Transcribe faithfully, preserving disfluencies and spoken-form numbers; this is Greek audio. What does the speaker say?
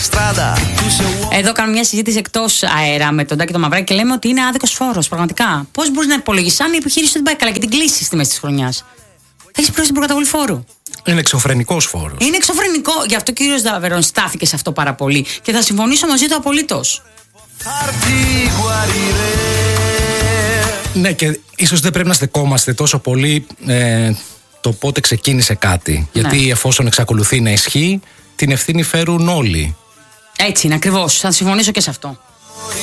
Εδώ κάνουμε μια συζήτηση εκτός αέρα με τον Τάκη το Μαυράκη και λέμε ότι είναι άδικος φόρος. Πραγματικά. Πώς μπορείς να υπολογίσεις αν η επιχείρηση δεν πάει καλά και την κλείσει στη μέση της χρονιάς? Θα έχεις πληρώσει την προκαταβολή φόρου. Είναι εξωφρενικός φόρος. Είναι εξωφρενικό. Γι' αυτό ο κύριος Νταβερών στάθηκε σε αυτό πάρα πολύ. Και θα συμφωνήσω μαζί του απολύτως. Ναι, και ίσως δεν πρέπει να στεκόμαστε τόσο πολύ ε, το πότε ξεκίνησε κάτι. Ναι. Γιατί εφόσον εξακολουθεί να ισχύει, την ευθύνη φέρουν όλοι. Έτσι είναι ακριβώς. Θα συμφωνήσω και σε αυτό.